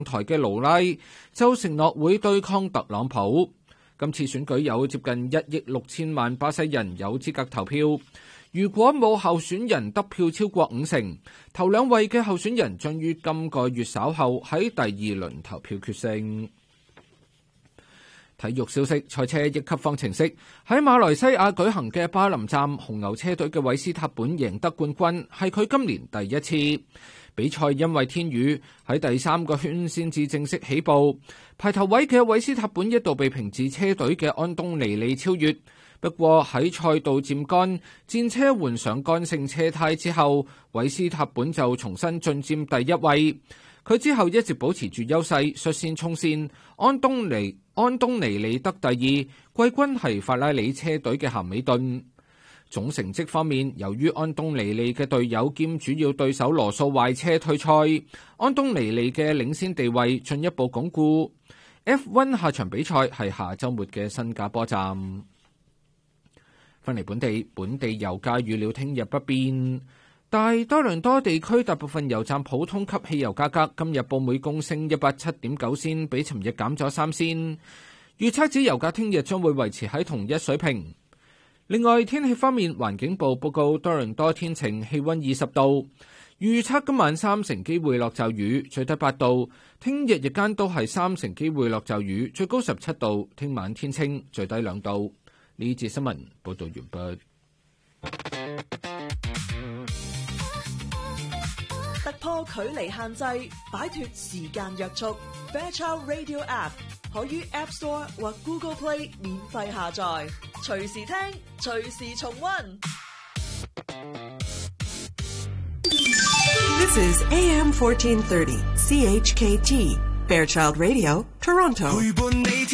台嘅盧拉就承諾會對抗特朗普。今次選舉有接近1億6千萬巴西人有資格投票。如果冇候選人得票超過50%，頭2位嘅候選人將於今個月稍後喺第2輪投票決勝。體育消息：賽車1級方程式喺馬來西亞舉行嘅巴林站，紅牛車隊嘅韋斯塔本贏得冠軍，係佢今年第一次。比賽因為天雨，喺第3個圈先至正式起步。排頭位嘅韋斯塔本一度被平治車隊嘅安東尼利超越，不過喺賽道漸乾，戰車換上乾性車胎之後，韋斯塔本就重新進佔第1位。佢之後一直保持住優勢，率先衝線。安東尼利得第2，季軍係法拉利車隊嘅咸美頓。總成績方面，由於安東尼利嘅隊友兼主要對手羅素壞車退賽，安東尼利嘅領先地位進一步鞏固。F1 下場比賽係下週末嘅新加坡站。翻嚟本地油價預料聽日不變。大多倫多地區大部分油站普通級汽油價格今日報每公升107.9仙，比尋日減咗3仙。預測指油價聽日將會維持喺同一水平。另外，天氣方面，環境部報告多倫多天晴，氣溫20度，預測今晚3成機會落驟雨，最低8度。聽日日間都係3成機會落驟雨，最高17度。聽晚天清，最低2度。呢節新聞報道完畢。 突破距離限制，擺脫時間約束。Fairchild Radio App 可於 App Store 或 Google Play 免費下載，隨時聽，隨時重溫。 This is AM 1430 CHKT Fairchild Radio, Toronto.